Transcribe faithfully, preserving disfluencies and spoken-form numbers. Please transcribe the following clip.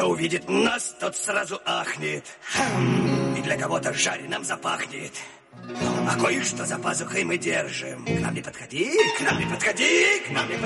Кто увидит нас, тот сразу ахнет. Хм, и для кого-то жареным запахнет. А кое-что за пазухой мы держим. К нам не подходи, к нам не подходи, к нам не подходи.